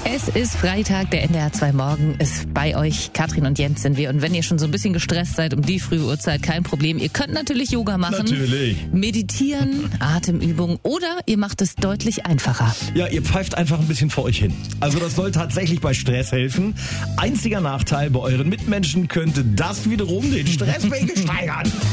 Es ist Freitag, der NDR 2 Morgen ist bei euch. Katrin und Jens sind wir. Und wenn ihr schon so ein bisschen gestresst seid um die frühe Uhrzeit, kein Problem. Ihr könnt natürlich Yoga machen. Natürlich. Meditieren, Atemübungen oder ihr macht es deutlich einfacher. Ja, ihr pfeift einfach ein bisschen vor euch hin. Also das soll tatsächlich bei Stress helfen. Einziger Nachteil, bei euren Mitmenschen könnte das wiederum den Stresspegel steigern.